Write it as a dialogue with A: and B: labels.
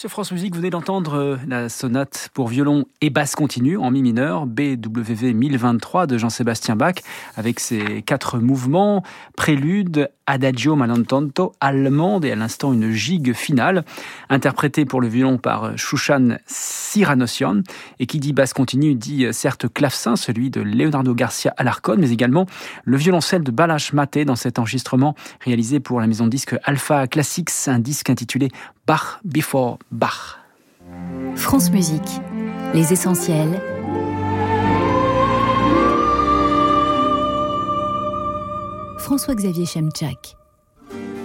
A: Sur France Musique, vous venez d'entendre la sonate pour violon et basse continue en mi mineur, BWV 1023 de Jean-Sébastien Bach, avec ses 4 mouvements, prélude, adagio malentonto, allemande et à l'instant une gigue finale, interprétée pour le violon par Shushan Siranossian. Et qui dit basse continue dit certes clavecin, celui de Leonardo Garcia Alarcón, mais également le violoncelle de Balázs Matthé dans cet enregistrement réalisé pour la maison de disque Alpha Classics, un disque intitulé Bach Before Bach.
B: France Musique, les essentiels. François-Xavier Chemczak.